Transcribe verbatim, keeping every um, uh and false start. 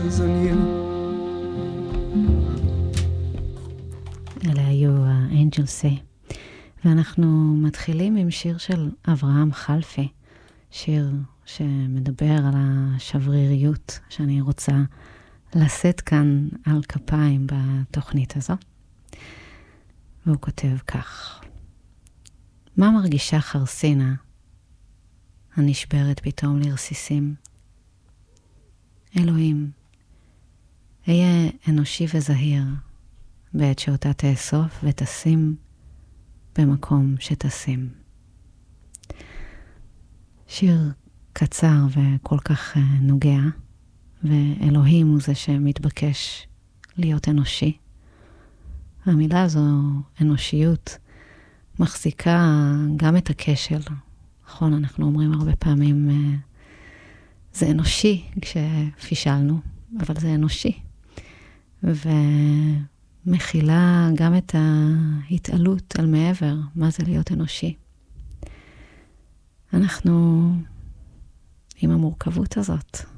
eyes on you. אלה היו האנג'ל סי. ואנחנו מתחילים עם שיר של אברהם חלפי, שיר שמדבר על השבריריות שאני רוצה לשאת כאן על כפיים בתוכנית הזו. והוא כותב כך: מה מרגישה חרסינה הנשברת פתאום לרסיסים? אלוהים, אהיה אנושי וזהיר בעת שאותה תאסוף ותשים במקום שתשים. שיר קצר וכל כך נוגע, ואלוהים הוא זה שמתבקש להיות אנושי. המילה הזו, אנושיות, מחזיקה גם את הכשל. נכון, אנחנו אומרים הרבה פעמים, זה אנושי כשפישלנו, אבל זה אנושי. ומכילה גם את ההתעלות על מעבר, מה זה להיות אנושי. אנחנו עם המורכבות הזאת.